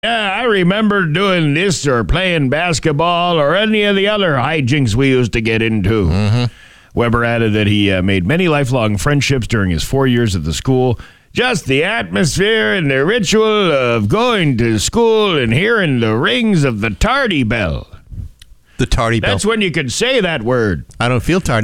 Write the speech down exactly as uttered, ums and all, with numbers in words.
Yeah, I remember doing this or playing basketball or any of the other hijinks we used to get into. Mm-hmm. Weber added that he uh, made many lifelong friendships during his four years at the school. Just the atmosphere and the ritual of going to school and hearing the rings of the tardy bell. The tardy bell. That's when you could say that word. I don't feel tardy.